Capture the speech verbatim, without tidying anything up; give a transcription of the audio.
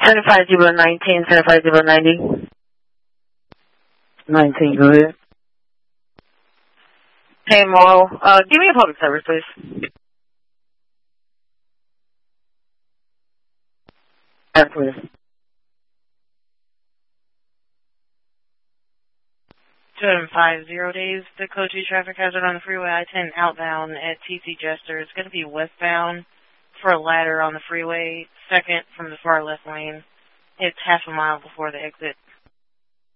seventy-five zero nineteen, seventy-five zero ninety. nineteen, go ahead. Hey, Mo, uh, give me a public service, please. Yes, please. two five zero days, the code two traffic hazard on the freeway I ten outbound at T C Jester. It's going to be westbound for a ladder on the freeway, second from the far left lane. It's half a mile before the exit.